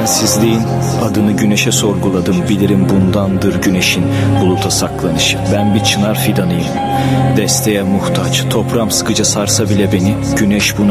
sensizliğin adını güneşe sorguladım. Bilirim bundandır güneşin buluta saklanışı. Ben bir çınar fidanıyım, desteğe muhtaç. Toprağım sıkıca sarsa bile beni, güneş buna